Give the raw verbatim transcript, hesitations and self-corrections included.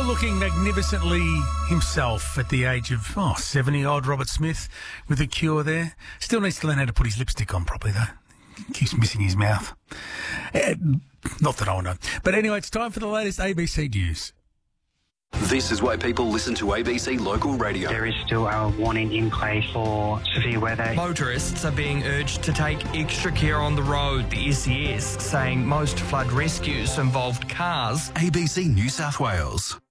Still looking magnificently himself at the age of, oh, seventy-odd, Robert Smith with a cure there. Still needs to learn how to put his lipstick on properly, though. Keeps missing his mouth. Uh, not that I know. But anyway, it's time for the latest A B C News. This is why people listen to A B C Local Radio. There is still a warning in place for severe weather. Motorists are being urged to take extra care on the road. The S E S saying most flood rescues involved cars. A B C New South Wales.